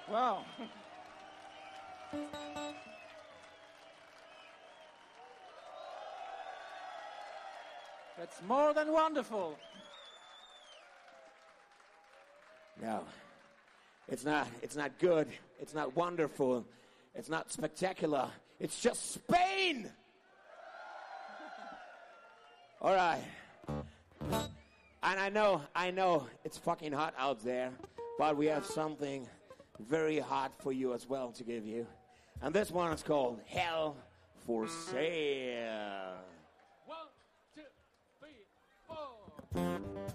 Wow. That's more than wonderful. No, it's not. It's not good. It's not wonderful. It's not spectacular. It's just Spain. All right. And I know it's fucking hot out there, but we have something very hot for you as well to give you. And this one is called Hell for Sale. 1, 2, 3, 4.